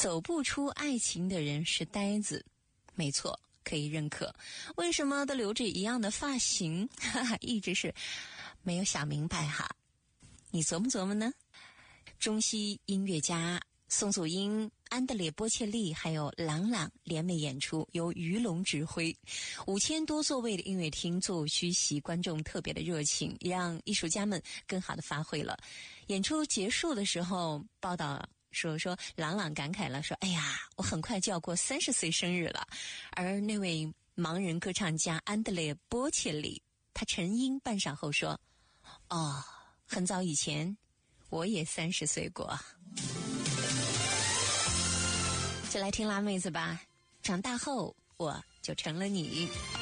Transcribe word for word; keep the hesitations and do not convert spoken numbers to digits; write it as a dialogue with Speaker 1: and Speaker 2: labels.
Speaker 1: 走不出爱情的人是呆子，没错，可以认可。为什么都留着一样的发型？哈哈，一直是没有想明白哈。你琢磨琢磨呢？中西音乐家宋祖英、安德烈·波切利还有郎朗联袂演出，由于龙指挥。五千多座位的音乐厅座无虚席，观众特别的热情，让艺术家们更好的发挥了。演出结束的时候，报道说说郎朗感慨了，说：“哎呀，我很快就要过三十岁生日了。”而那位盲人歌唱家安德烈·波切利，他沉吟半晌后说：“哦，很早以前我也三十岁过。”就来听辣妹子吧，长大后我就成了你。